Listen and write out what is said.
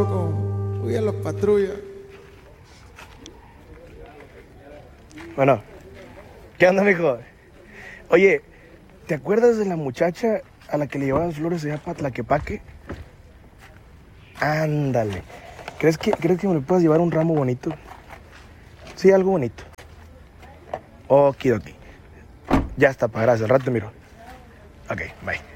pasó con Los Patrullas? Bueno, ¿qué onda, mijo? Oye, ¿te acuerdas de la muchacha a la que le llevaban flores allá para Tlaquepaque? Ándale. ¿Crees que me le puedas llevar un ramo bonito? Sí, algo bonito. Okidoki. Ya está, pa, gracias. Al rato te miro. Ok, bye.